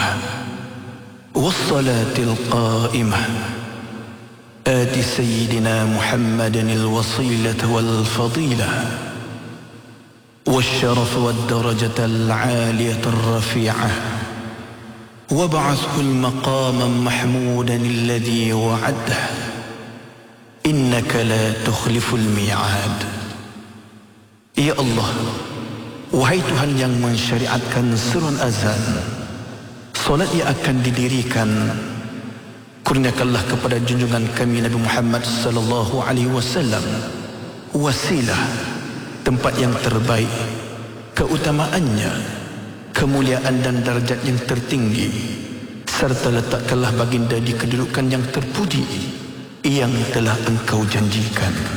والصلاة القائمة آت سيدنا محمدا الوصيلة والفضيلة والشرف والدرجة العالية الرفيعة وابعثه المقام محمودا الذي وعده إنك لا تخلف الميعاد. Ya Allah, wahai Tuhan yang mensyariatkan serun azan, solat yang akan didirikan, kurniakanlah kepada junjungan kami Nabi Muhammad sallallahu alaihi wasallam wasilah, tempat yang terbaik, keutamaannya, kemuliaan dan darjat yang tertinggi, serta letakkanlah baginda di kedudukan yang terpuji yang telah Engkau janjikan.